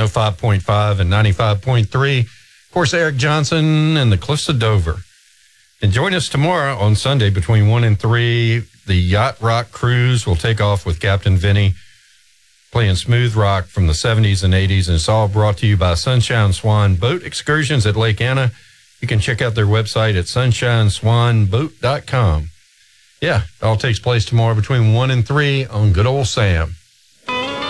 105.5 and 95.3. Of course, Eric Johnson and the Cliffs of Dover. And join us tomorrow on Sunday between 1 and 3. The Yacht Rock Cruise will take off with Captain Vinny, playing smooth rock from the 70s and 80s. And it's all brought to you by Sunshine Swan Boat Excursions at Lake Anna. You can check out their website at sunshineswanboat.com. Yeah, it all takes place tomorrow between 1 and 3 on Good Old Sam.